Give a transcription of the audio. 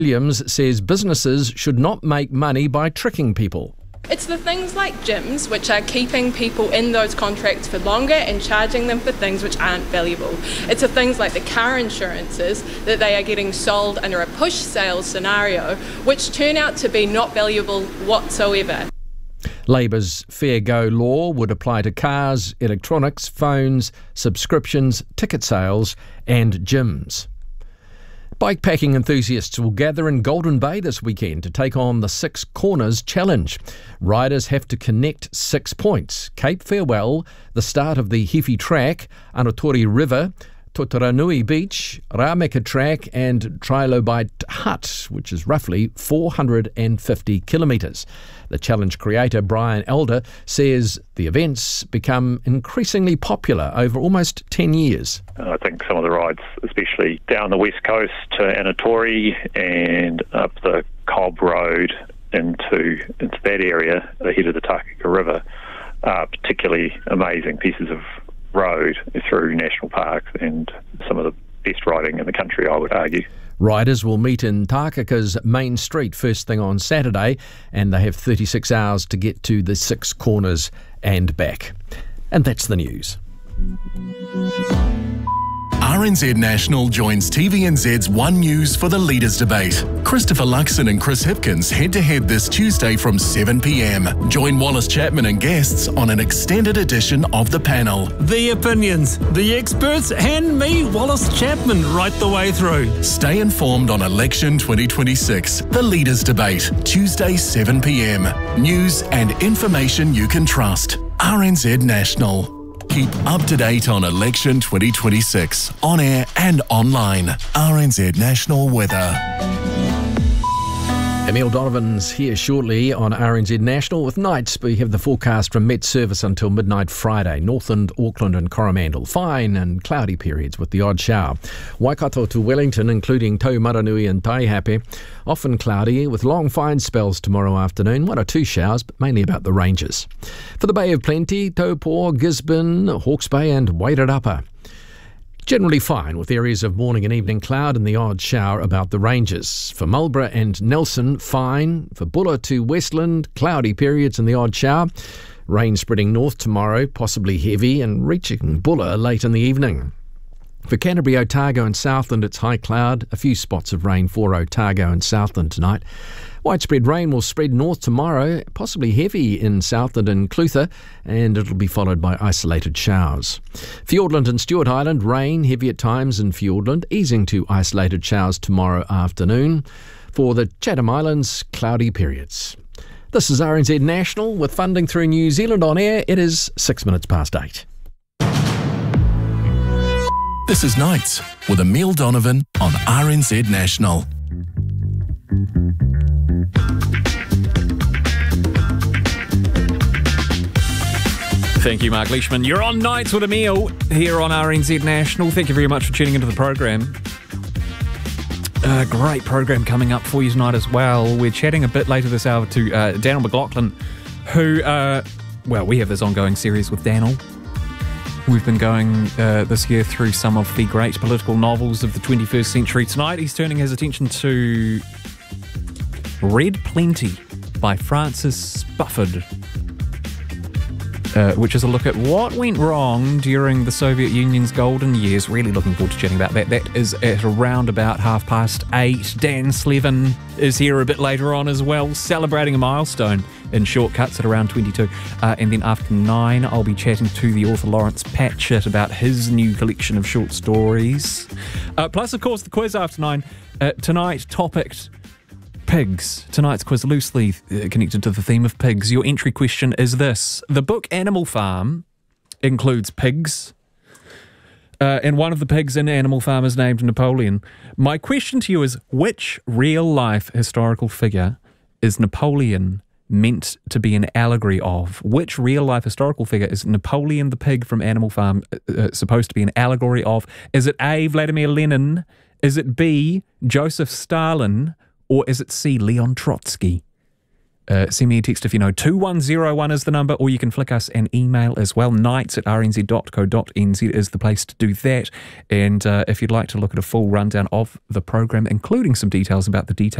Williams says businesses should not make money by tricking people. It's the things like gyms which are keeping people in those contracts for longer and charging them for things which aren't valuable. It's the things like the car insurances that they are getting sold under a push sales scenario which turn out to be not valuable whatsoever. Labour's Fair Go law would apply to cars, electronics, phones, subscriptions, ticket sales and gyms. Bikepacking enthusiasts will gather in Golden Bay this weekend to take on the Six Corners Challenge. Riders have to connect 6 points: Cape Farewell, the start of the Hefi Track, Anatori River, Totaranui Beach, Rameka Track and Trilobite Hut, which is roughly 450 kilometres. The challenge creator, Brian Elder, says the events become increasingly popular over almost 10 years. I think some of the rides, especially down the west coast to Anatori and up the Cobb Road into that area ahead of the Takaka River, are particularly amazing pieces of road through national parks and some of the best riding in the country, I would argue. Riders will meet in Takaka's main street first thing on Saturday, and they have 36 hours to get to the Six Corners and back. And that's the news. RNZ National joins TVNZ's One News for the Leaders' Debate. Christopher Luxon and Chris Hipkins head-to-head this Tuesday from 7 p.m. Join Wallace Chapman and guests on an extended edition of the panel. The opinions, the experts, and me, Wallace Chapman, right the way through. Stay informed on Election 2026, the Leaders' Debate, Tuesday 7 p.m. News and information you can trust. RNZ National. Keep up to date on Election 2026, on air and online. RNZ National Weather. Emile Donovan's here shortly on RNZ National. With nights, we have the forecast from Met Service until midnight Friday. Northland, Auckland and Coromandel. Fine and cloudy periods with the odd shower. Waikato to Wellington, including Taumaranui and Taihape. Often cloudy with long fine spells tomorrow afternoon. 1 or 2 showers, but mainly about the ranges. For the Bay of Plenty, Taupo, Gisborne, Hawke's Bay and Wairarapa. Generally fine, with areas of morning and evening cloud and the odd shower about the ranges. For Marlborough and Nelson, fine. For Buller to Westland, cloudy periods and the odd shower. Rain spreading north tomorrow, possibly heavy, and reaching Buller late in the evening. For Canterbury, Otago and Southland, it's high cloud. A few spots of rain for Otago and Southland tonight. Widespread rain will spread north tomorrow, possibly heavy in Southland and Clutha, and it'll be followed by isolated showers. Fiordland and Stewart Island, rain, heavy at times in Fiordland, easing to isolated showers tomorrow afternoon. For the Chatham Islands, cloudy periods. This is RNZ National with funding through New Zealand On Air. It is 6 minutes past 8. This is Nights with Emile Donovan on RNZ National. Thank you, Mark Leishman. You're on Nights with Emile here on RNZ National. Thank you very much for tuning into the program. A great program coming up for you tonight as well. We're chatting a bit later this hour to Daniel McLaughlin, who, we have this ongoing series with Daniel. We've been going this year through some of the great political novels of the 21st century. Tonight he's turning his attention to Red Plenty by Francis Spufford, which is a look at what went wrong during the Soviet Union's golden years. Really looking forward to chatting about that. That is at around about 8:30. Dan Slevin is here a bit later on as well, celebrating a milestone in Shortcuts at around 22. And then after 9, I'll be chatting to the author Lawrence Patchett about his new collection of short stories. Plus, of course, the quiz after 9. Tonight, topicked pigs. Tonight's quiz loosely connected to the theme of pigs. Your entry question is this. The book Animal Farm includes pigs, and one of the pigs in Animal Farm is named Napoleon. My question to you is, which real-life historical figure is Napoleon meant to be an allegory of? Which real-life historical figure is Napoleon the pig from Animal Farm supposed to be an allegory of? Is it A, Vladimir Lenin? Is it B, Joseph Stalin? Or is it C, Leon Trotsky? Send me a text if you know. 2101 is the number, or you can flick us an email as well. nights@rnz.co.nz is the place to do that. And if you'd like to look at a full rundown of the program, including some details about the details